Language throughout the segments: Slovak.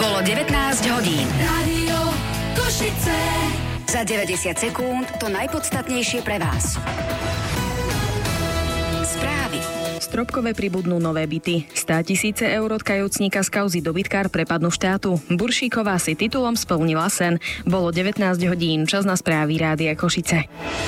Bolo 19 hodín. Rádio Košice. Za 90 sekúnd to najpodstatnejšie pre vás. Správy. Stropkové pribudnú nové byty. 100 000 eur od kajúcníka z kauzy dobytkár prepadnú štátu. Buršíková si titulom splnila sen. Bolo 19 hodín. Čas na správy Rádia Košice.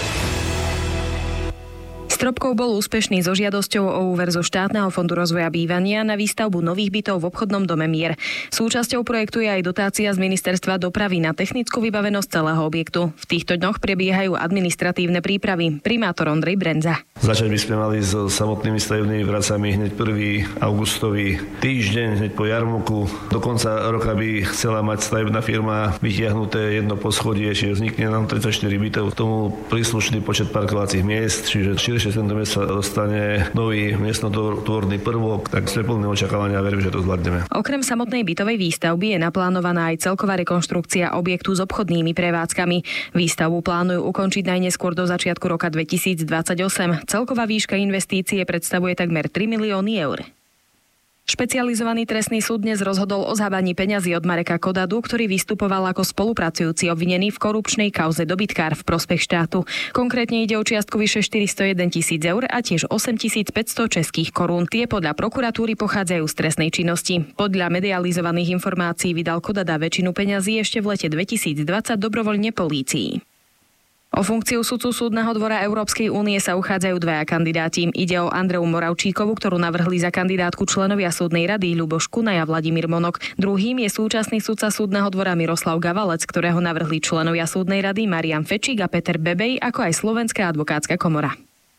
Stropkov bol úspešný so žiadosťou o úver zo štátneho fondu rozvoja bývania na výstavbu nových bytov v obchodnom dome Mier. Súčasťou projektu je aj dotácia z Ministerstva dopravy na technickú vybavenosť celého objektu. V týchto dňoch prebiehajú administratívne prípravy. Primátor Ondrej Brenza. Začať by sme mali so samotnými stavebnými pracami hneď 1. augustový týždeň, hneď po jarmoku. Do konca roka by chcela mať stavebná firma vytiahnuté jedno poschodie, čiže vznikne nám 34 bytov, k tomu príslušný počet parkovacích miest, čiže širšie tento mesiac sa dostane nový miestnotvorný prvok, tak sme plné očakávania a verím, že to zvládneme. Okrem samotnej bytovej výstavby je naplánovaná aj celková rekonštrukcia objektu s obchodnými prevádzkami. Výstavbu plánujú ukončiť najneskôr do začiatku roka 2028. Celková výška investície predstavuje takmer 3 milióny eur. Špecializovaný trestný súd dnes rozhodol o zhábaní peňazí od Mareka Kodadu, ktorý vystupoval ako spolupracujúci obvinený v korupčnej kauze dobytkár v prospech štátu. Konkrétne ide o čiastku vyše 401 000 eur a tiež 8 500 českých korún. Tie podľa prokuratúry pochádzajú z trestnej činnosti. Podľa medializovaných informácií vydal Kodada väčšinu peňazí ešte v lete 2020 dobrovoľne polícii. O funkciu sudcu Súdneho dvora Európskej únie sa uchádzajú dvaja kandidáti. Ide o Andreu Moravčíkovú, ktorú navrhli za kandidátku členovia súdnej rady Ľuboš Kunaj a Vladimír Monok. Druhým je súčasný sudca Súdneho dvora Miroslav Gavalec, ktorého navrhli členovia súdnej rady Marian Fečík a Peter Bebej, ako aj Slovenská advokátska komora.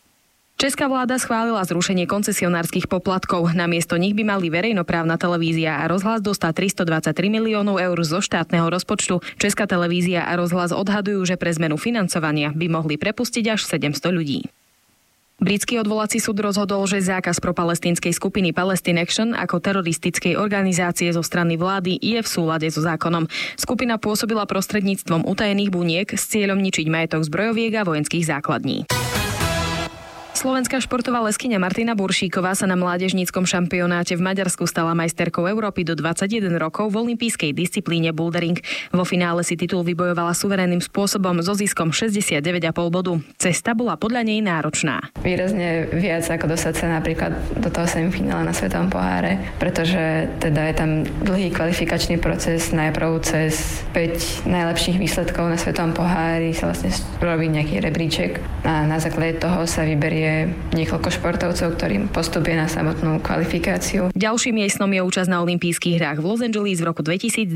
Česká vláda schválila zrušenie koncesionárskych poplatkov. Namiesto nich by mali verejnoprávna televízia a rozhlas dostať 323 miliónov eur zo štátneho rozpočtu. Česká televízia a rozhlas odhadujú, že pre zmenu financovania by mohli prepustiť až 700 ľudí. Britský odvolací súd rozhodol, že zákaz propalestínskej skupiny Palestine Action ako teroristickej organizácie zo strany vlády je v súlade so zákonom. Skupina pôsobila prostredníctvom utajených buniek s cieľom ničiť majetok zbrojoviek a vojenských základní. Slovenská športová leskyňa Martina Buršíková sa na mládežníckom šampionáte v Maďarsku stala majsterkou Európy do 21 rokov v olympijskej disciplíne bouldering. Vo finále si titul vybojovala suverénnym spôsobom so ziskom 69,5 bodu. Cesta bola podľa nej náročná. Výrazne viac ako dostať sa napríklad do toho semifinále na Svetovom poháre, pretože teda je tam dlhý kvalifikačný proces, najprv cez 5 najlepších výsledkov na Svetovom pohári sa vlastne robí nejaký rebríček a na základe toho sa vyberie niekoľko športovcov, ktorým postupuje na samotnú kvalifikáciu. Ďalším jej snom je účasť na olympijských hrách v Los Angeles v roku 2028.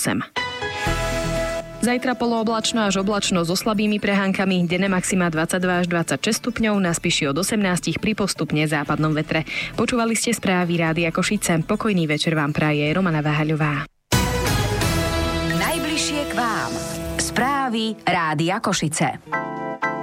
Zajtra polooblačno až oblačno so slabými prehánkami, denné maxima 22 až 26 stupňov, na Spiši od 18 pri postupne západnom vetre. Počúvali ste správy Rádia Košice. Pokojný večer vám praje Romana Váhaľová. Najbližšie k vám. Správy Rádia Košice.